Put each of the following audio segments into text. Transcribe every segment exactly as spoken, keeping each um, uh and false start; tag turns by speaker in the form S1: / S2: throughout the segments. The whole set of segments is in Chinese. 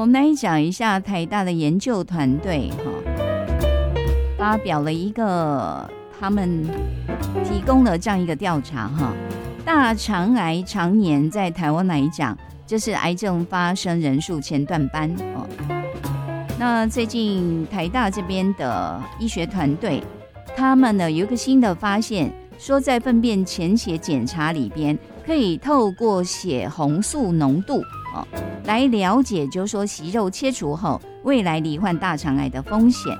S1: 我们来讲一下台大的研究团队哈，发表了一个他们提供了这样一个调查哈，大肠癌常年在台湾来讲，这是癌症发生人数前段班哦。那最近台大这边的医学团队，他们呢有一个新的发现，说在粪便潜血检查里边，可以透过血红素浓度哦，来了解，就是说息肉切除后未来罹患大肠癌的风险。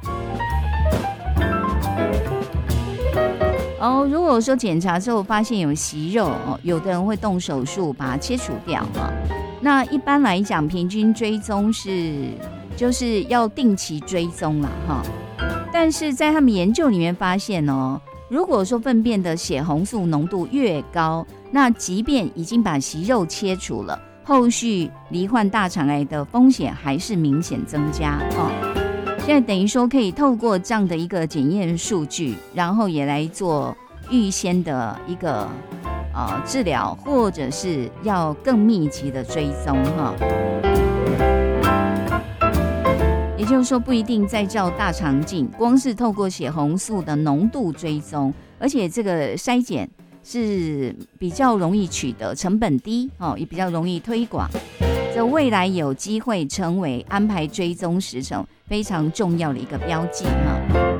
S1: 哦，如果说检查之后发现有息肉哦，有的人会动手术把它切除掉啊。那一般来讲，平均追踪是就是要定期追踪啦哈。但是在他们研究里面发现哦，如果说粪便的血红素浓度越高，那即便已经把息肉切除了，后续罹患大肠癌的风险还是明显增加哦。现在等于说可以透过这样的一个检验数据，然后也来做预先的一个呃治疗，或者是要更密集的追踪哈。也就是说，不一定再照大肠镜，光是透过血红素的浓度追踪，而且这个筛检是比较容易取得，成本低哦，也比较容易推广。这未来有机会成为安排追踪时程非常重要的一个标记哈。